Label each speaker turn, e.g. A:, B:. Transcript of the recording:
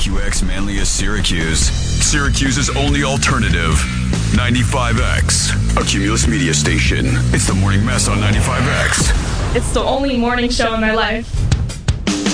A: WQX manliest Syracuse. Syracuse's only alternative. 95X, a Cumulus media station. It's the Morning Mess on 95X.
B: It's the only morning show in my life.